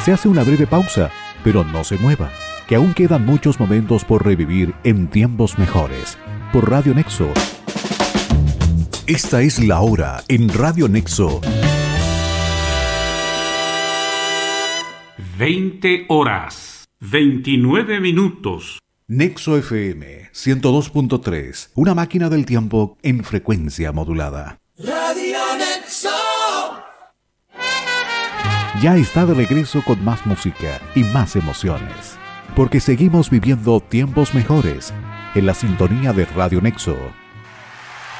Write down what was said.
Se hace una breve pausa, pero no se mueva, que aún quedan muchos momentos por revivir en tiempos mejores. Por Radio Nexo. Esta es la hora en Radio Nexo. 20 horas, 29 minutos. Nexo FM 102.3, una máquina del tiempo en frecuencia modulada. Radio Nexo. Ya está de regreso con más música y más emociones, porque seguimos viviendo tiempos mejores en la sintonía de Radio Nexo.